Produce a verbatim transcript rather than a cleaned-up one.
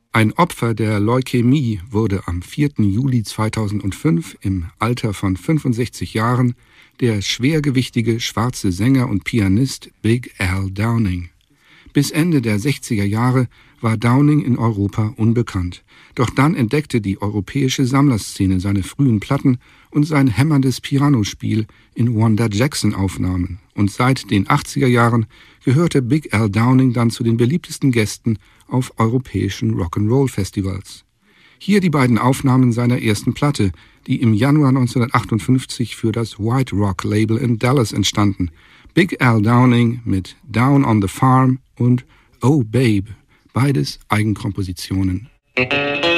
Ein Opfer der Leukämie wurde am vierten Juli zweitausendfünf im Alter von fünfundsechzig Jahren der schwergewichtige schwarze Sänger und Pianist Big Al Downing. Bis Ende der sechziger Jahre war Downing in Europa unbekannt. Doch dann entdeckte die europäische Sammlerszene seine frühen Platten und sein hämmerndes Pianospiel in Wanda Jackson-Aufnahmen. Und seit den achtziger Jahren gehörte Big Al Downing dann zu den beliebtesten Gästen auf europäischen Rock'n'Roll-Festivals. Hier die beiden Aufnahmen seiner ersten Platte, die im Januar neunzehnhundertachtundfünfzig für das White Rock Label in Dallas entstanden. Big Al Downing mit Down on the Farm und Oh Babe, beides Eigenkompositionen.